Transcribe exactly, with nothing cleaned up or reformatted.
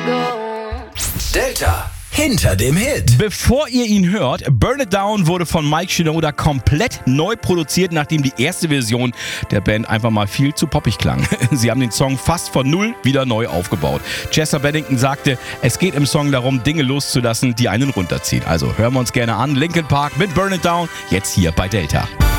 Delta hinter dem Hit. Bevor ihr ihn hört, Burn It Down wurde von Mike Shinoda komplett neu produziert, nachdem die erste Version der Band einfach mal viel zu poppig klang. Sie haben den Song fast von null wieder neu aufgebaut. Chester Bennington sagte, es geht im Song darum, Dinge loszulassen, die einen runterziehen. Also hören wir uns gerne an. Linkin Park mit Burn It Down, jetzt hier bei Delta.